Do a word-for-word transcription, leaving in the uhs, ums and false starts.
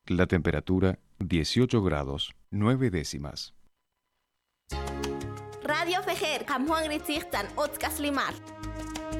La temperatura dieciocho grados nueve décimas. Radio Fejer, Kamhuang Ritzirtan, Otzkas Limar.